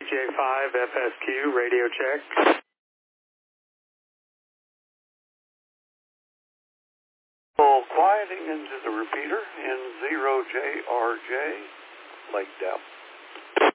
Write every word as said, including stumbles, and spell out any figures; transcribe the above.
J five F S Q, radio check. So quieting into the repeater in zero J R J, Lake Depth.